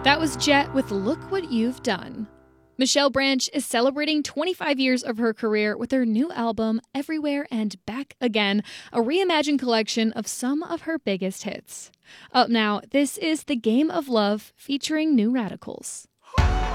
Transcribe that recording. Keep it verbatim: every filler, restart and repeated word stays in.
That was Jet with Look What You've Done. Michelle Branch is celebrating twenty-five years of her career with her new album, Everywhere and Back Again, a reimagined collection of some of her biggest hits. Up now, this is The Game of Love featuring New Radicals.